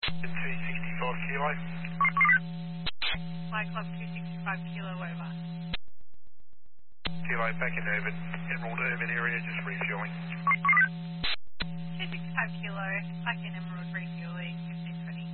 265 kilo. Flight Club 265 kilo over. Kilo back in Urban. Emerald Urban area, just refueling. 265 kilo, back in Emerald refuel.